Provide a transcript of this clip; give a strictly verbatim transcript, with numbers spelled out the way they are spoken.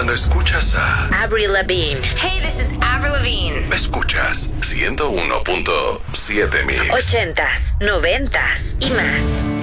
cuando escuchas a Avril Lavigne. Hey, this is Avril Lavigne. Escuchas ciento uno punto siete Mix. Ochentas, noventas y más.